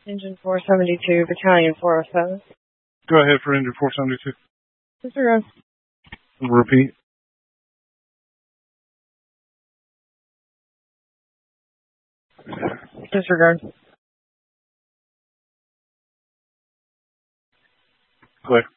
Engine 472, Battalion 407. Go ahead for engine 472. Disregard. Repeat. Disregard. Clear.